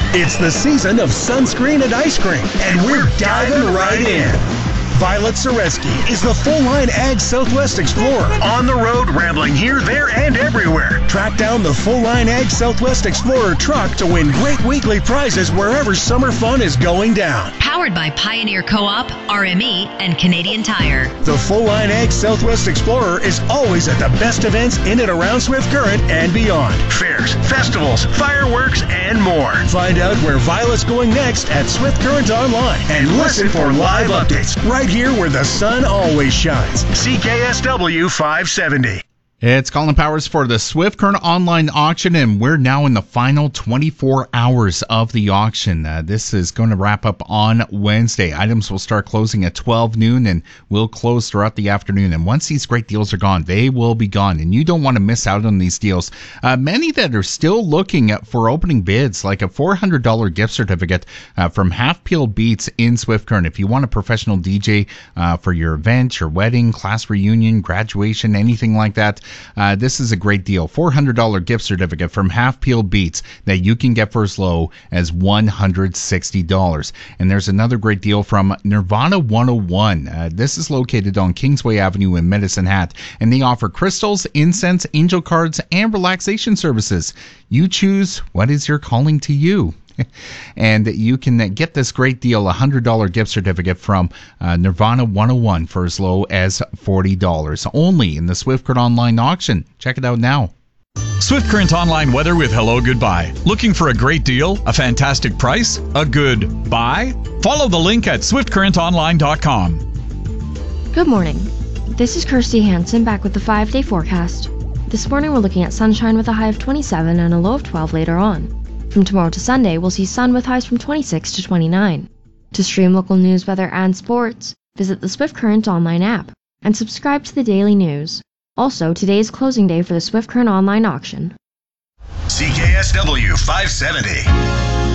It's the season of sunscreen and ice cream, and we're diving right in. Violet Zareski is the full-line Ag Southwest Explorer. On the road, rambling here, there, and everywhere. Track down the full-line Ag Southwest Explorer truck to win great weekly prizes wherever summer fun is going down. Powered by Pioneer Co-op, RME, and Canadian Tire. The full-line Ag Southwest Explorer is always at the best events in and around Swift Current and beyond. Fairs, festivals, fireworks, and more. Find out where Violet's going next at Swift Current Online and listen for live updates right here where the sun always shines. CKSW 570. It's Colin Powers for the Swift Current Online Auction, and we're now in the final 24 hours of the auction. This is going to wrap up on Wednesday. Items will start closing at 12 noon and will close throughout the afternoon. And once these great deals are gone, they will be gone, and you don't want to miss out on these deals. Many that are still looking for opening bids, like a $400 gift certificate from Half Peeled Beats in Swift Current. If you want a professional DJ for your event, your wedding, class reunion, graduation, anything like that, this is a great deal. $400 gift certificate from Half Peeled Beats that you can get for as low as $160. And there's another great deal from Nirvana 101. This is located on Kingsway Avenue in Medicine Hat, and they offer crystals, incense, angel cards, and relaxation services. You choose what is your calling to you. And you can get this great deal, a $100 gift certificate from Nirvana 101 for as low as $40. Only in the Swift Current Online Auction. Check it out now. Swift Current Online weather with Hello Goodbye. Looking for a great deal, a fantastic price, a good buy? Follow the link at swiftcurrentonline.com. Good morning. This is Kirsty Hansen back with the 5-day forecast. This morning we're looking at sunshine with a high of 27 and a low of 12 later on. From tomorrow to Sunday, we'll see sun with highs from 26 to 29. To stream local news, weather, and sports, visit the Swift Current Online app and subscribe to the daily news. Also, today is closing day for the Swift Current Online Auction. CKSW 570.